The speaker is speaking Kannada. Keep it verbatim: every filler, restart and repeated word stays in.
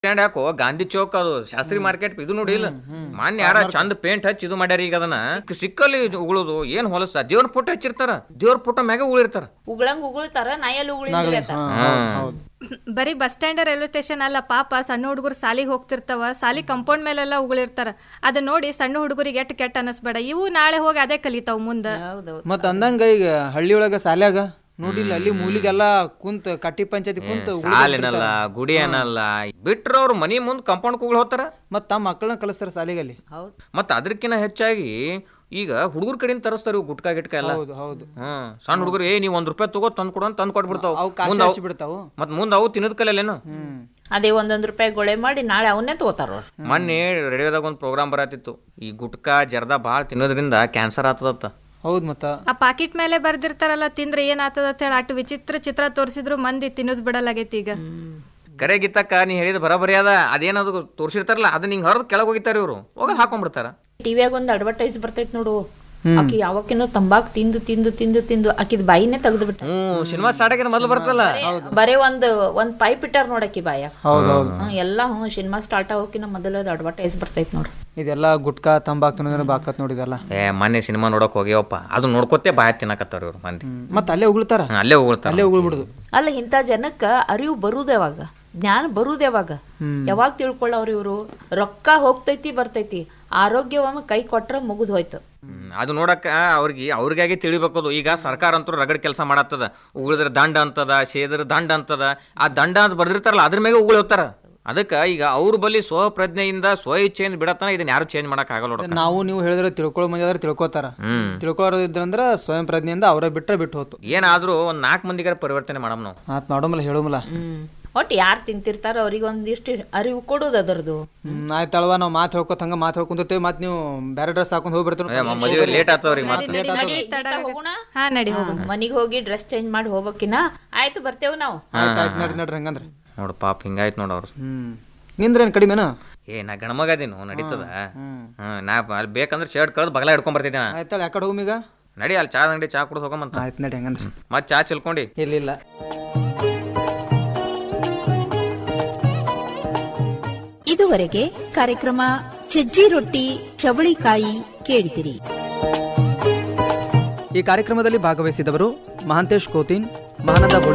ಸ್ಟ್ಯಾಂಡ್ ಹಾಕೋ ಗಾಂಧಿ ಚೌಕ್ ಅದು ಶಾಸ್ತ್ರಿ ಮಾರ್ಕೆಟ್ ಇದು ನೋಡಿ ಇಲ್ಲ ಮಾನ್ಯ ಯಾರ ಚಂದ ಪೇಂಟ್ ಹಚ್ಚಿ ಇದು ಮಾಡ್ಯಾರ. ಈಗ ಅದನ್ನ ಸಿಕ್ಕಲ್ಲಿ ಉಗುಳುದು ಏನ್ ಹೊಲಸ ದೇವ್ರ ಫೋಟೋ ಹಚ್ಚಿರ್ತಾರ, ದೇವ್ರ ಫೋಟೋ ಮ್ಯಾಗ ಉಳಿರ್ತಾರ, ಉಗುಳಂಗ್ ಉಗುಳ್ತಾರ ನಾಯಲ್ಲಿ ಉಗುಳಿ. ಬರೀ ಬಸ್ ಸ್ಟ್ಯಾಂಡ್ ರೈಲ್ವೆ ಸ್ಟೇಷನ್ ಅಲ್ಲ ಪಾಪ, ಸಣ್ಣ ಹುಡುಗರು ಸಾಲಿಗೆ ಹೋಗ್ತಿರ್ತಾವ, ಸಾಲಿ ಕಂಪೌಂಡ್ ಮೇಲೆಲ್ಲ ಉಗುಳಿರ್ತಾರ. ಅದನ್ನ ನೋಡಿ ಸಣ್ಣ ಹುಡುಗರಿಗೆ ಎಟ್ ಕೆಟ್ಟ ಅನಸ್ಬೇಡ, ಇವು ನಾಳೆ ಹೋಗಿ ಅದೇ ಕಲಿತಾವ್ ಮುಂದ. ಮತ್ ಅಂದಂಗ ಈಗ ಹಳ್ಳಿಯೊಳಗ ಸಾಲ್ಯಾಗ ನೋಡಿಲ್ಲ ಅಲ್ಲಿ ಮೂಲಿಗೆಲ್ಲ ಕುಂತ ಕಟ್ಟಿ ಪಂಚಾಯತಿ ಕುಂತ ಸಾಲಿನಲ್ಲ ಗುಡಿ ಅನ್ನಲ್ಲ ಬಿಟ್ರ ಅವ್ರ ಮನಿ ಮುಂದ್ ಕಂಪೌಂಡ್ ಕೂಗಳು ಹೋಗ್ತಾರ, ಮತ್ ತಮ್ಮ ಮಕ್ಕಳನ್ನ ಕಲಿಸ್ತಾರ ಸಾಲಿಗಲ್ಲಿ. ಮತ್ ಅದಕ್ಕಿಂತ ಹೆಚ್ಚಾಗಿ ಈಗ ಹುಡುಗರ ಕಡೆಯಿಂದ ತರಿಸ್ತಾರ ಇವ್ ಗುಟ್ಕಾ ಗಿಟ್ಕಾ ಎಲ್ಲ. ಹೌದು ಹ್ಮ್ ಸಣ್ಣ ಹುಡುಗರು ಏ ನೀವ್ ಒಂದ್ ರೂಪಾಯಿ ತಗೋ ತಂದ್ ಕೊಡು ತಂದ್ ಕೊಟ್ಬಿಡ್ತಾವ ಬಿಡ್ತಾವ. ಮತ್ ಮುಂದ್ ಅವು ತಿನ್ನದ್ ಕಲೆಲ್ಲೇನು ಅದೇ ಒಂದೊಂದ್ ರೂಪಾಯಿ ಗೊಳೆ ಮಾಡಿ ನಾಳೆ ಅವನ್ನೇ ತಗೋತಾರ. ಮೊನ್ನೆ ರೇಡಿಯೋದಾಗ ಒಂದ್ ಪ್ರೋಗ್ರಾಮ್ ಬರತ್ತಿತ್ತು, ಈ ಗುಟ್ಕಾ ಜರ್ದಾ ಬಾಳ್ ತಿನ್ನೋದ್ರಿಂದ ಕ್ಯಾನ್ಸರ್ ಆತದತ್ತ. ಹೌದ್ ಮತ್ತ ಆ ಪಾಕಿಟ್ ಮೇಲೆ ಬರ್ದಿರ್ತಾರಲ್ಲ ತಿಂದ್ರೆ ಏನ್ ಆತದ ಅಂತ ಹೇಳಿ ಅಷ್ಟು ವಿಚಿತ್ರ ಚಿತ್ರ ತೋರಿಸಿದ್ರು ಮಂದಿ ತಿನ್ನೋದ್ ಬಿಡಲಾಗೈತಿ ಈಗ. ಕರೆ ಗಿತ್ತಕ್ಕ ನೀ ಹೇಳಿದ ಬರಬರಿ ಅದ, ಅದೇನದು ತೋರ್ಸಿರ್ತಾರಲ್ಲ ಅದನ್ನ ಹಿಂಗ್ ಹೊರದ್ ಕೆಳಗ್ ಹೋಗಿತಾರ ಇವ್ರು, ಹೋಗಿ ಹಾಕೊಂಡ್ಬಿಡ್ತಾರ. ಟಿವಿಯಾಗ ಒಂದ್ ಅಡ್ವರ್ಟೈಸ್ ಬರ್ತೈತ್ ನೋಡು, ಆಕಿ ಯಾವಕಿನೋ ತಂಬಾಕ್ ತಿಂದು ತಿಂದು ತಿಂದು ತಿಂದು ಆಕಿದ್ ಬಾಯಿನೇ ತೆಗ್ದು ಬಿಟ್ಟ. ಹ್ಮ್ ಸಿನಿಮಾ ಸ್ಟಾರ್ಟ್ ಆಗಿ ಮೊದಲು ಬರ್ತಲ್ಲ, ಬರೇ ಒಂದ್ ಒಂದ್ ಪೈಪ್ ಇಟ್ಟಾರ ನೋಡಕಿ ಬಾಯ ಎಲ್ಲಾ. ಹ್ಮ್ ಸಿನಿಮಾ ಸ್ಟಾರ್ಟ್ ಆಗೋಕಿನ ಮೊದಲ ಅಡ್ವರ್ಟೈಸ್ ಬರ್ತೈತ್ ನೋಡ್ರಿ. ಇದೆಲ್ಲ ಗುಟ್ಕಾ ತಂಬಾಕ್ ತಿನ್ನೋದ್ರ ಬಾಕತ್ ನೋಡಿದಲ್ಲ. ಏ ಮೊನ್ನೆ ಸಿನಿಮಾ ನೋಡಕ್ ಹೋಗ್ಯವಪ್ಪ, ಅದು ನೋಡ್ಕೊತೇ ಬಾಯ ತಿನ್ನಕತ್ತಾರ ಇವ್ರು ಮಂದಿ. ಮತ್ ಅಲ್ಲೇ ಉಗುಳ್ತಾರ, ಅಲ್ಲೇ ಉಗುಳ್ತಾರ, ಅಲ್ಲೇ ಉಗುಳ್ಬಿಡುದು. ಅಲ್ಲ ಇಂಥ ಜನಕ್ಕ ಅರಿವು ಬರುದ ಯಾವಾಗ, ಜ್ಞಾನ ಬರುದ ಯಾವಾಗ, ಯಾವಾಗ ತಿಳ್ಕೊಳ್ಳವ್ರ ಇವ್ರು. ರೊಕ್ಕ ಹೋಗ್ತೈತಿ ಬರ್ತೈತಿ, ಆರೋಗ್ಯ ಒಮ್ಮೆ ಕೈ ಕೊಟ್ರ ಮುಗಿದ್ ಹೋಯ್ತು. ಅದು ನೋಡಕ್ಕ ಅವ್ರಿಗೆ ಅವ್ರಿಗಾಗಿ ತಿಳಿಬೇಕದು. ಈಗ ಸರ್ಕಾರ ಅಂತೂ ರಗಡ್ ಕೆಲಸ ಮಾಡತ್ತದ, ಉಗುಳಿದ್ರ ದಂಡ ಅಂತದ, ಸೇದ್ರ ದಂಡ ಅಂತದ. ಆ ದಂಡ ಅಂತ ಬರ್ದಿರ್ತಾರಲ್ಲ ಅದ್ರ ಮೇಲೆ ಉಗುಳಿ ಹೋಗ್ತಾರ. ಅದಕ್ಕ ಈಗ ಅವ್ರ ಬಳಿ ಸ್ವಪ್ರಜ್ಞೆಯಿಂದ ಸ್ವ ಇಚ್ಛೆಯಿಂದ ಬಿಡತನ ಇದನ್ನ ಯಾರು ಚೇಂಜ್ ಮಾಡಕ್ ಆಗಲ್ಲ. ನಾವು ನೀವು ಹೇಳಿದ್ರೆ ತಿಳ್ಕೊಳ್ಳೋ ಮಂದಿ ಆದ್ರೆ ತಿಳ್ಕೊತಾರ, ತಿಳ್ಕೊಳ್ಳೋದಿದ್ರಂದ್ರ ಸ್ವಯಂ ಪ್ರಜ್ಞೆಯಿಂದ ಅವರೇ ಬಿಟ್ರೆ ಬಿಟ್ಟು ಹೋತು. ಏನಾದ್ರೂ ಒಂದ್ ನಾಲ್ಕು ಮಂದಿಗಾರ ಪರಿವರ್ತನೆ ಮಾಡಮ್ ನಾವು. ಆತ್ ಮಾಡೋಮಲ್ಲ ಹೇಳೋಮಲ್ಲ. ಒಟ್ಟು ಯಾರು ತಿಂತಿರ್ತಾರ ಅವ್ರಿಗೆ ಒಂದಿಷ್ಟು ಅರಿವು ಕೊಡೋದು ಅದರದು. ಆಯ್ತಲ್ವಾ ನಾವು ಮಾತು ಹೇಳ್ಕೊತ ಹಂಗ ಮಾತು ಹೇಳ್ಕೊಂತೇವೆ, ಮತ್ ನೀವು ಬೇರೆ ಡ್ರೆಸ್ ಹಾಕೊಂಡ್ ಹೋಗ್ಬಿಡ್ತೀರ, ಮದುವೆ ಲೇಟ್ ಆಗ್ತವ್ರಿಗೆ. ಮನಿಗ್ ಹೋಗಿ ಡ್ರೆಸ್ ಚೇಂಜ್ ಮಾಡಿ ಹೋಗ್ಬೇಕಿನ. ಆಯ್ತು ಬರ್ತೇವ್ ನಾವು. ನಡ್ರಿ ನಡ್ರಿ ಹಂಗಂದ್ರೆ ನೋಡ್ ಪಾಪ ಹಿಂಗಾಯ್ತು ನೋಡ ಅವ್ರು. ಹ್ಮ್ ನಿಂದ್ರೇನ್ ಕಡಿಮೆನಾ? ಏ ನಾ ಗಣಮಗದೀನು ನಡೀತದ. ಹ್ಮ್ ನಾ ಅಲ್ಲಿ ಬೇಕಂದ್ರೆ ಶರ್ಟ್ ಕಳ್ದು ಬಗಲ ಹಿಡ್ಕೊಂಡ್ ಬರ್ತಿದ್ದೆ. ಆಯ್ತಲ್ಲ ಯಾಕಡೆ ಹೋಗೀಗ ನಡಿ, ಅಲ್ಲಿ ಚಾ ಅಂಗಡಿ ಚಾ ಕುಡಿದು ಹೋಗಮಂತ. ಆಯ್ತು ನಡಿ ಹಂಗಂದ್ರೆ. ಮತ್ ಚಾ ಚಿಲ್ಕೊಂಡಿ ಇರ್ಲಿಲ್ಲ. ಇದುವರೆಗೆ ಕಾರ್ಯಕ್ರಮ ಸಜ್ಜಿ ರೊಟ್ಟಿ ಚವಳಿಕಾಯಿ ಕೇಳಿದಿರಿ. ಈ ಕಾರ್ಯಕ್ರಮದಲ್ಲಿ ಭಾಗವಹಿಸಿದವರು ಮಹಾಂತೇಶ್ ಕೋತಿನ್, ಮಹಾನಂದ